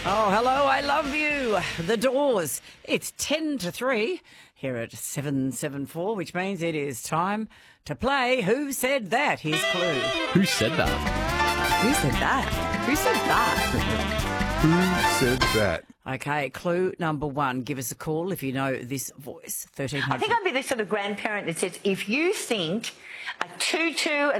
Oh, hello, I love you. The Doors. It's 10 to 3 here at 774, which means it is time to play Who Said That? Here's Clue. Who said that? Who said that? Who said that? Who said that? Okay, clue number 1. Give us a call if you know this voice. 1300. I think I'd be the sort of grandparent that says, if you think a tutu